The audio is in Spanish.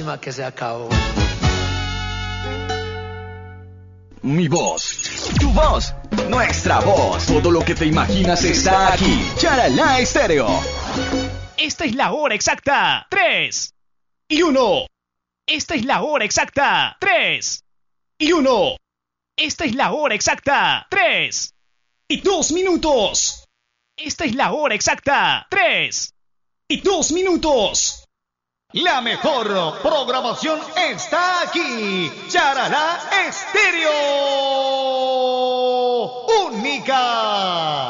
lástima que se acabó. Mi voz, tu voz, nuestra voz. Todo lo que te imaginas está aquí. Charalá Estéreo. Esta es la hora exacta. 3 y 1. Esta es la hora exacta. 3 y 1. Esta es la hora exacta. 3 y 2 minutos. Esta es la hora exacta. 3 y 2 minutos. La mejor programación está aquí. Charalá Estéreo. Única.